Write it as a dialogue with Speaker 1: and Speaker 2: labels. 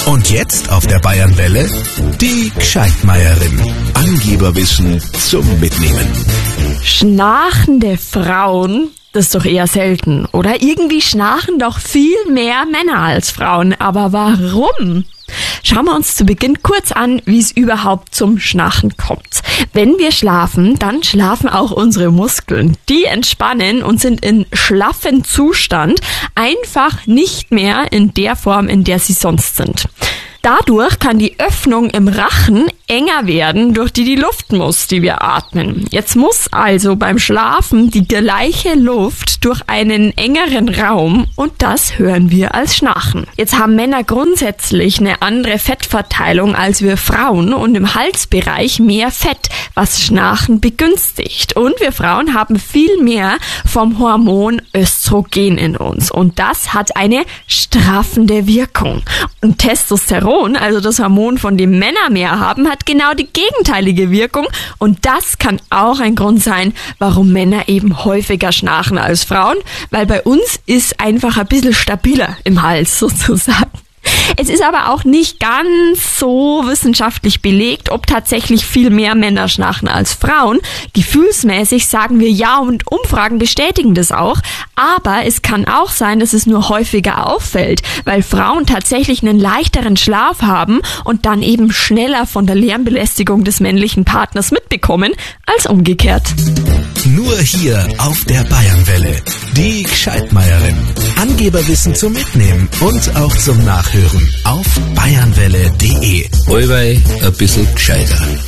Speaker 1: Und jetzt auf der Bayernwelle die Gescheitmeierin. Angeberwissen zum Mitnehmen.
Speaker 2: Schnarchende Frauen, das ist doch eher selten, oder? Irgendwie schnarchen doch viel mehr Männer als Frauen. Aber warum? Schauen wir uns zu Beginn kurz an, wie es überhaupt zum Schnarchen kommt. Wenn wir schlafen, dann schlafen auch unsere Muskeln. Die entspannen und sind in schlaffen Zustand, einfach nicht mehr in der Form, in der sie sonst sind. Dadurch kann die Öffnung im Rachen enger werden, durch die Luft muss, die wir atmen. Jetzt muss also beim Schlafen die gleiche Luft durch einen engeren Raum und das hören wir als Schnarchen. Jetzt haben Männer grundsätzlich eine andere Fettverteilung als wir Frauen und im Halsbereich mehr Fett, was Schnarchen begünstigt. Und wir Frauen haben viel mehr vom Hormon Östrogen in uns und das hat eine straffende Wirkung. Und Testosteron, also das Hormon, von dem Männer mehr haben, hat genau die gegenteilige Wirkung und das kann auch ein Grund sein, warum Männer eben häufiger schnarchen als Frauen, weil bei uns ist einfach ein bisschen stabiler im Hals sozusagen. Es ist aber auch nicht ganz so wissenschaftlich belegt, ob tatsächlich viel mehr Männer schnarchen als Frauen. Gefühlsmäßig sagen wir ja und Umfragen bestätigen das auch. Aber es kann auch sein, dass es nur häufiger auffällt, weil Frauen tatsächlich einen leichteren Schlaf haben und dann eben schneller von der Lärmbelästigung des männlichen Partners mitbekommen als umgekehrt.
Speaker 1: Nur hier auf der Bayernwelle. Die Gescheitmeierin. Angeberwissen zum Mitnehmen und auch zum Nachhören auf bayernwelle.de.
Speaker 3: Allweil ein bisschen gescheiter.